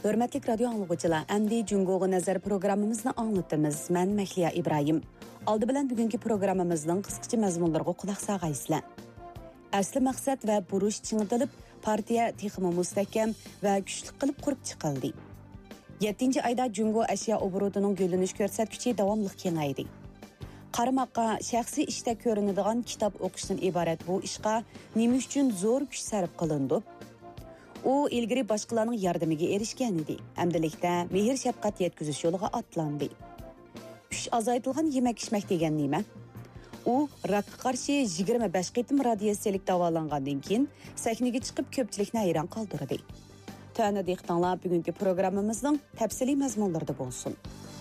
Hörmətli radio anlıqçılar, əmdi Cungo'ğa nəzər proqramımızı anlatdığımız. Mən Məhliya İbrahim. Aldı bilən bugünkü proqramımızın qısqıcı məzmunlarına qulaq sağaysızlar. Əsli məqsəd və buruş çınıdılıb, partiya texmi müstəhkəm və güclü qılıb qurub çıxıldı. 7-ci ayda Cungo əşya obrudunun gölünüş görsətküçü davamlıq kengaydı. Qaramaqqa şəxsi işdə görünüdüğən kitab oquşdan ibarət bu işqa nima üçün zor güç sərf qılındı? O, ilgiri başqalarının yardımıga erişkən idi. Əmdilikdə mehir şəfqat yetküzüş yoluğa atlandı. Güç azaytılğan yemək içmək degen nima? O, rakqa qarşı 25 qitim radiasiyalik davalanğandan keyin sahnaga chiqib ko'pchilikni hayron qoldirdi. Tövəndə dehqonlar bugünkü proqramımızın təfsili məzmunlarında bolsun.